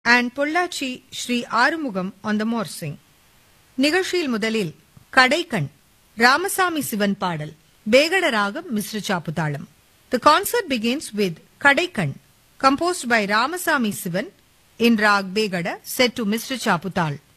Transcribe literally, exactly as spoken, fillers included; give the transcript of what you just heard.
and Pollachi Shri Arumugam on the morsing. நிகழ்ச்சியில் முதலில் கடைக்கண் ராமசாமி சிவன் பாடல் பேகட ராகம் மிஸ்ர சாப்புதாளம். The concert begins with கடைக்கண் composed by Ramasamy Sivan in Rag Begada set to Misra Chaputal.